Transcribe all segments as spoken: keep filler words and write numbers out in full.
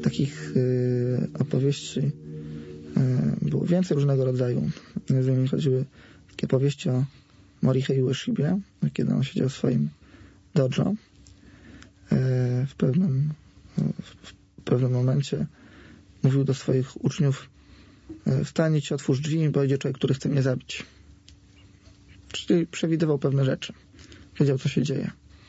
takich y, opowieści y, było więcej różnego rodzaju. Między innymi chodziły takie powieści o Morihei Ueshibie, kiedy on siedział w swoim dojo. Y, w pewnym w pewnym momencie mówił do swoich uczniów: wstań, idź, otwórz drzwi, bo idzie człowiek, który chce mnie zabić. Czyli przewidywał pewne rzeczy. Wiedział, co się dzieje.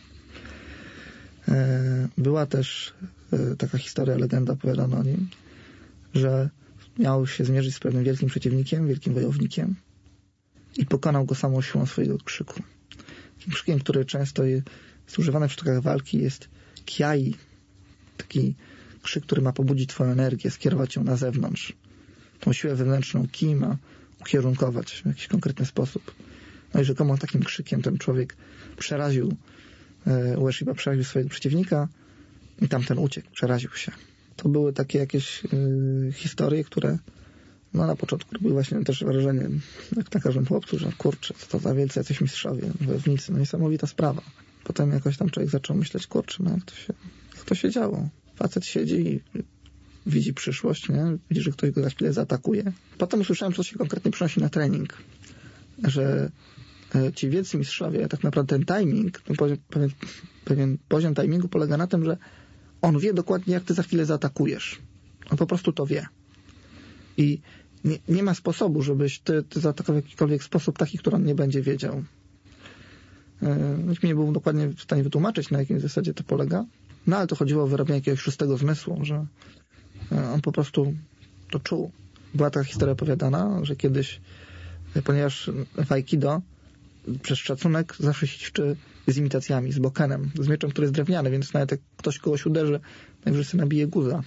Była też taka historia, legenda opowiadana o nim, że miał się zmierzyć z pewnym wielkim przeciwnikiem, wielkim wojownikiem i pokonał go samą siłą swojego krzyku. Takim krzykiem, który często jest używany w sztukach walki, jest kiai. Taki krzyk, który ma pobudzić twoją energię, skierować ją na zewnątrz. Tą siłę wewnętrzną ki ma ukierunkować w jakiś konkretny sposób. No i rzekomo takim krzykiem ten człowiek przeraził, e, Ueshiba przeraził swojego przeciwnika i tamten uciekł, przeraził się. To były takie jakieś e, historie, które no na początku robiły właśnie też wrażenie, jak na każdym chłopcu, że kurczę, co to za wielcy jacyś mistrzowie, wojownicy, no niesamowita sprawa. Potem jakoś tam człowiek zaczął myśleć, kurczę, no jak to się, jak to się działo. Facet siedzi i widzi przyszłość, nie? Widzi, że ktoś go za chwilę zaatakuje. Potem usłyszałem, co się konkretnie przynosi na trening. Że ci wielcy mistrzowie, tak naprawdę ten timing, ten poziom, pewien, pewien poziom timingu polega na tym, że on wie dokładnie, jak ty za chwilę zaatakujesz. On po prostu to wie. I nie, nie ma sposobu, żebyś ty, ty zaatakował w jakikolwiek sposób taki, który on nie będzie wiedział. Nikt mi nie był dokładnie w stanie wytłumaczyć, na jakim zasadzie to polega. No ale to chodziło o wyrobienie jakiegoś szóstego zmysłu, że on po prostu to czuł. Była taka historia opowiadana, że kiedyś, ponieważ w Aikido przez szacunek zawsze się ćwiczy z imitacjami, z bokenem, z mieczem, który jest drewniany, więc nawet jak ktoś kogoś uderzy, najwyżej sobie nabije guza.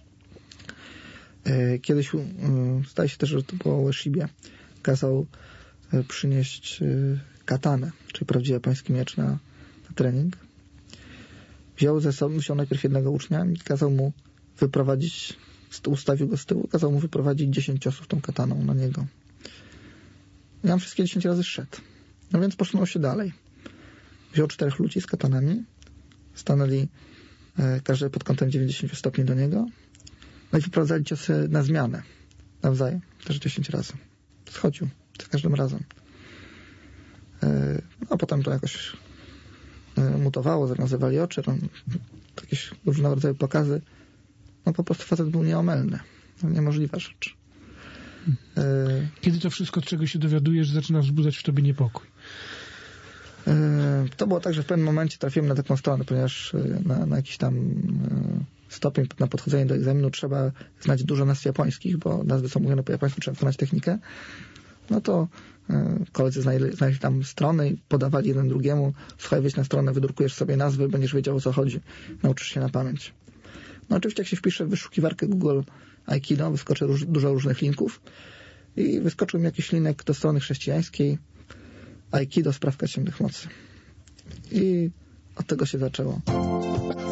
Kiedyś, zdaje się też, że to było o Ueshibie, kazał przynieść katanę, czyli prawdziwy japoński miecz na, na trening. Wziął ze sobą, wziął najpierw jednego ucznia i kazał mu wyprowadzić, ustawił go z tyłu, kazał mu wyprowadzić dziesięć ciosów tą kataną na niego. I on wszystkie dziesięć razy szedł. No więc posunął się dalej. Wziął czterech ludzi z katanami, stanęli e, każdy pod kątem dziewięćdziesiąt stopni do niego, no i wyprowadzali ciosy na zmianę, nawzajem, też dziesięć razy. Schodził za każdym razem. E, a potem to jakoś e, mutowało, zawiązywali oczy, no, jakieś różnego rodzaju pokazy. No po prostu facet był nieomylny. No, niemożliwa rzecz. Kiedy to wszystko, czego się dowiadujesz, zaczyna wzbudzać w tobie niepokój? To było tak, że w pewnym momencie trafiłem na taką stronę, ponieważ na, na jakiś tam stopień na podchodzenie do egzaminu trzeba znać dużo nazw japońskich, bo nazwy są mówione po japońsku, trzeba znać technikę. No to koledzy znaleźli, znaleźli tam strony i podawali jeden drugiemu: słuchaj, wejdź na stronę, wydrukujesz sobie nazwy, będziesz wiedział, o co chodzi, nauczysz się na pamięć. No oczywiście, jak się wpisze w wyszukiwarkę Google Aikido, wyskoczy róż, dużo różnych linków i wyskoczył mi jakiś linek do strony chrześcijańskiej Aikido, sprawka ciemnych mocy. I od tego się zaczęło.